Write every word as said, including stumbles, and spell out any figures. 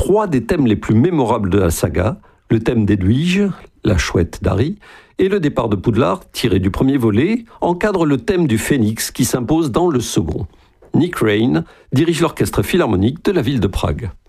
trois des thèmes les plus mémorables de la saga, le thème d'Edwige, la chouette d'Harry, et le départ de Poudlard, tiré du premier volet, encadrent le thème du phénix qui s'impose dans le second. Nick Raine dirige l'orchestre philharmonique de la ville de Prague.